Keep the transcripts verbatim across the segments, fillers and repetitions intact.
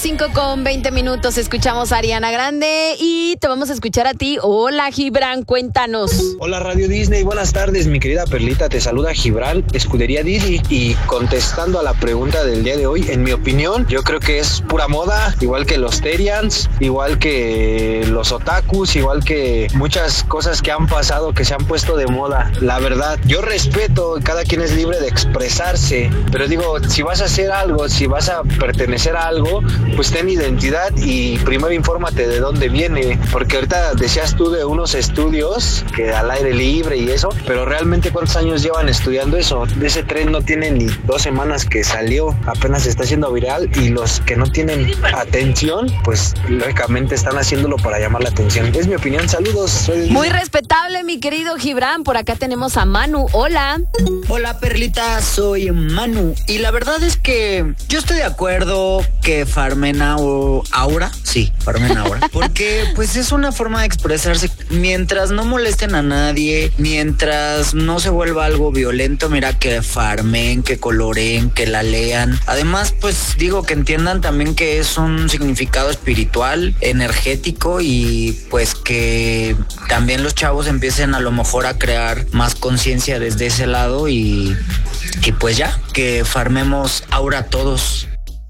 cinco con veinte minutos, escuchamos a Ariana Grande y te vamos a escuchar a ti. Hola, Gibran, cuéntanos. Hola, Radio Disney, buenas tardes, mi querida Perlita, te saluda Gibran, Escudería Didi. Y contestando a la pregunta del día de hoy, en mi opinión, yo creo que es pura moda, igual que los Terians, igual que los otakus, igual que muchas cosas que han pasado, que se han puesto de moda. La verdad, yo respeto, cada quien es libre de expresarse, pero digo, si vas a hacer algo, si vas a pertenecer a algo, pues ten identidad y primero infórmate de dónde viene, porque ahorita decías tú de unos estudios que al aire libre y eso, pero realmente cuántos años llevan estudiando eso. Ese tren no tiene ni dos semanas que salió, apenas está siendo viral, y los que no tienen atención, pues lógicamente están haciéndolo para llamar la atención. Es mi opinión, saludos. Soy... Muy respetable, mi querido Gibran. Por acá tenemos a Manu. Hola. Hola, Perlita, soy Manu, y la verdad es que yo estoy de acuerdo que Farmen Aura, sí, Farmen Aura, porque pues es una forma de expresarse mientras no molesten a nadie, mientras no se vuelva algo violento. Mira, que farmen, que coloreen, que la lean. Además, pues digo, que entiendan también que es un significado espiritual, energético, y pues que también los chavos empiecen a lo mejor a crear más conciencia desde ese lado, y, y pues ya, que farmemos aura todos.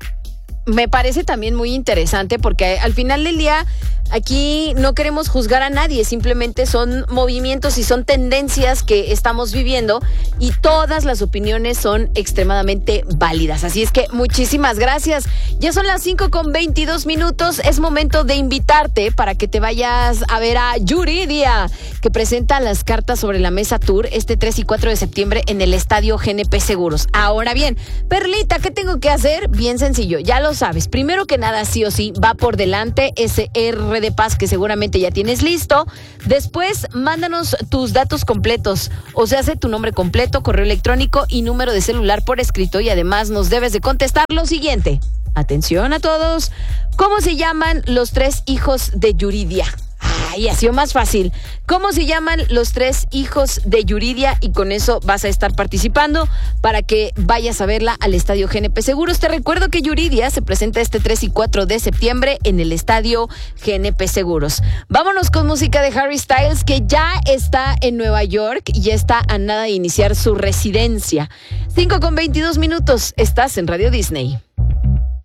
Me parece también muy interesante porque al final del día aquí no queremos juzgar a nadie, simplemente son movimientos y son tendencias que estamos viviendo y todas las opiniones son extremadamente válidas. Así es que muchísimas gracias. Ya son las cinco con veintidós minutos, es momento de invitarte para que te vayas a ver a Yuridia, que presenta las cartas sobre la mesa tour este tres y cuatro de septiembre en el estadio G N P Seguros. Ahora bien, Perlita, ¿qué tengo que hacer? Bien sencillo, ya lo sabes. Primero que nada, sí o sí, va por delante ese R de Paz que seguramente ya tienes listo. Después, mándanos tus datos completos, o sea, hace tu nombre completo, correo electrónico y número de celular por escrito, y además nos debes de contestar lo siguiente. Atención a todos. ¿Cómo se llaman los tres hijos de Yuridia? Ay, ha sido más fácil. ¿Cómo se llaman los tres hijos de Yuridia? Y con eso vas a estar participando para que vayas a verla al estadio G N P Seguros. Te recuerdo que Yuridia se presenta este tres y cuatro de septiembre en el estadio G N P Seguros. Vámonos con música de Harry Styles, que ya está en Nueva York y ya está a nada de iniciar su residencia. cinco con veintidós minutos, estás en Radio Disney.